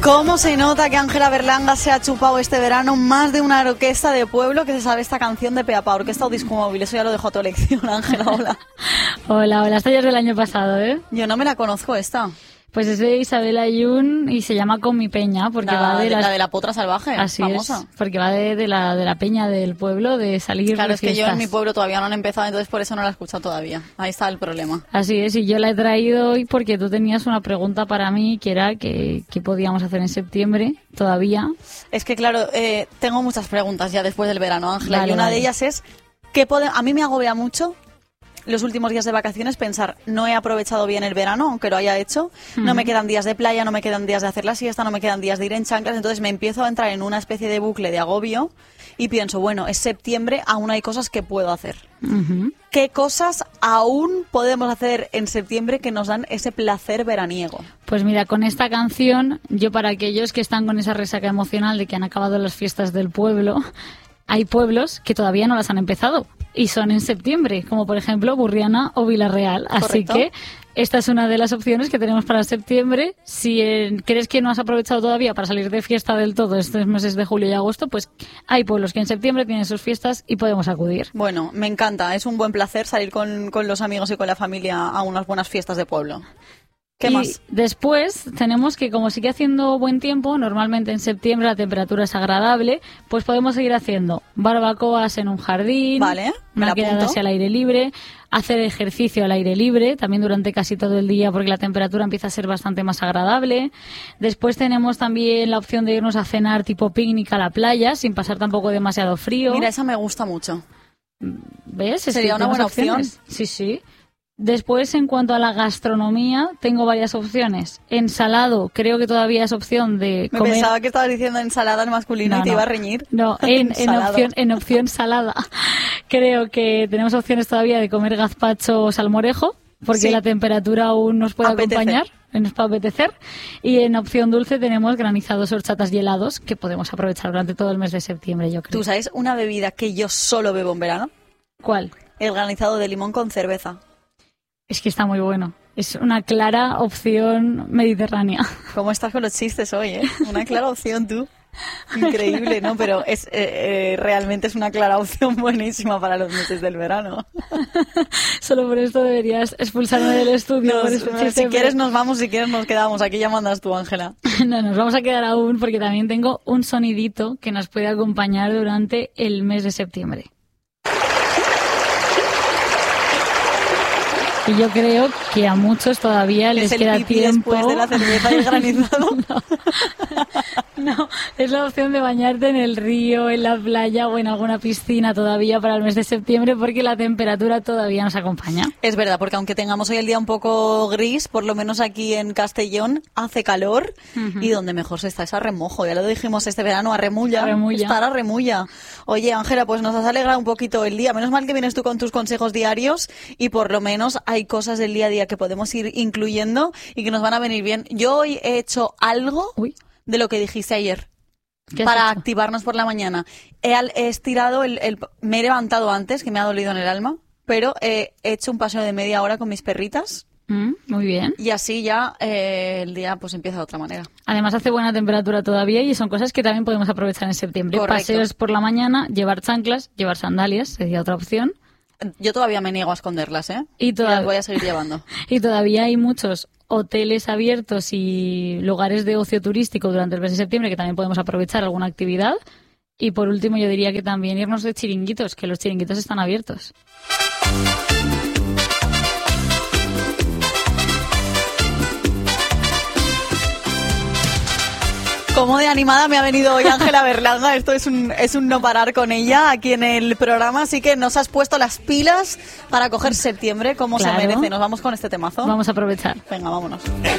¿Cómo se nota que Ángela Berlanga se ha chupado este verano más de una orquesta de pueblo que se sabe esta canción de Peapa, orquesta o disco móvil? Eso ya lo dejo a tu elección, Ángela, hola. Hola, esta ya es del año pasado, ¿eh? Yo no me la conozco esta. Pues es de Isabel Ayun y se llama Con mi peña, porque la va de la de la potra salvaje, así famosa. Es, porque va de la peña del pueblo, de salir Claro, de es que fiestas. yo en mi pueblo todavía no han empezado, entonces por eso no la he escuchado todavía. Ahí está el problema. Así es, y yo la he traído hoy porque tú tenías una pregunta para mí, que era qué podíamos hacer en septiembre todavía. Es que claro, tengo muchas preguntas ya después del verano, Ángela, Vale, y una vale. de ellas es, a mí me agobia mucho los últimos días de vacaciones pensar, no he aprovechado bien el verano, aunque lo haya hecho, no me quedan días de playa, no me quedan días de hacer la siesta, no me quedan días de ir en chanclas, entonces me empiezo a entrar en una especie de bucle de agobio y pienso, bueno, es septiembre, aún hay cosas que puedo hacer. Uh-huh. ¿Qué cosas aún podemos hacer en septiembre que nos dan ese placer veraniego? Pues mira, con esta canción, yo para aquellos que están con esa resaca emocional de que han acabado las fiestas del pueblo, hay pueblos que todavía no las han empezado y son en septiembre, como por ejemplo Burriana o Villarreal. Así Correcto. que esta es una de las opciones que tenemos para septiembre. Si crees que no has aprovechado todavía para salir de fiesta del todo estos meses de julio y agosto, pues hay pueblos que en septiembre tienen sus fiestas y podemos acudir. Bueno, me encanta, es un buen placer salir con los amigos y con la familia a unas buenas fiestas de pueblo. ¿Qué y más? Después tenemos que, como sigue haciendo buen tiempo, normalmente en septiembre la temperatura es agradable, pues podemos seguir haciendo barbacoas en un jardín, Vale, me la una quedada apunto. hacia el aire libre, hacer ejercicio al aire libre, también durante casi todo el día porque la temperatura empieza a ser bastante más agradable. Después tenemos también la opción de irnos a cenar tipo picnic a la playa, sin pasar tampoco demasiado frío. Mira, esa me gusta mucho. ¿Ves? Es Sería que una tenemos buena opciones. Sí, sí. Después, en cuanto a la gastronomía, tengo varias opciones. Ensalado, creo que todavía es opción de Me comer. pensaba que estabas diciendo ensalada en masculino No, y te no. iba a reñir. No, Ensalado. en opción salada. Creo que tenemos opciones todavía de comer gazpacho o salmorejo, porque Sí. la temperatura aún nos puede Apetece. acompañar, nos puede apetecer. Y en opción dulce tenemos granizados, horchatas y helados, que podemos aprovechar durante todo el mes de septiembre, yo creo. ¿Tú sabes una bebida que yo solo bebo en verano? ¿Cuál? El granizado de limón con cerveza. Es que está muy bueno. Es una clara opción mediterránea. ¿Cómo estás con los chistes hoy, eh? Una clara opción, tú. Increíble, ¿no? Pero realmente es una clara opción buenísima para los meses del verano. Solo por esto deberías expulsarme del estudio. por este chiste, Si quieres nos vamos, si quieres nos quedamos. Aquí ya mandas tú, Ángela. No, nos vamos a quedar aún porque también tengo un sonidito que nos puede acompañar durante el mes de septiembre. Y yo creo que a muchos todavía les Es el queda pipí tiempo. después de la cerveza y el granizado. No, es la opción de bañarte en el río, en la playa o en alguna piscina todavía para el mes de septiembre porque la temperatura todavía nos acompaña. Es verdad, porque aunque tengamos hoy el día un poco gris, por lo menos aquí en Castellón hace calor y donde mejor se está es a remojo. Ya lo dijimos este verano, a remulla. A remulla. Estar a remulla. Oye, Ángela, pues nos has alegrado un poquito el día. Menos mal que vienes tú con tus consejos diarios y por lo menos hay cosas del día a día que podemos ir incluyendo y que nos van a venir bien. Yo hoy he hecho algo Uy, de lo que dijiste ayer. ¿qué has Para hecho? activarnos por la mañana. He estirado, me he levantado antes, que me ha dolido en el alma, pero he hecho un paseo de media hora con mis perritas Muy bien. y así ya el día pues empieza de otra manera. Además hace buena temperatura todavía y son cosas que también podemos aprovechar en septiembre. Correcto. Paseos por la mañana, llevar chanclas, llevar sandalias, sería otra opción. Yo todavía me niego a esconderlas, ¿eh? Y las voy a seguir llevando. Y todavía hay muchos hoteles abiertos y lugares de ocio turístico durante el mes de septiembre que también podemos aprovechar alguna actividad. Y por último yo diría que también irnos de chiringuitos, que los chiringuitos están abiertos. Como de animada me ha venido hoy Ángela Berlanga, esto es un no parar con ella aquí en el programa, así que nos has puesto las pilas para coger septiembre como Claro. se merece. Nos vamos con este temazo. Vamos a aprovechar. Venga, vámonos.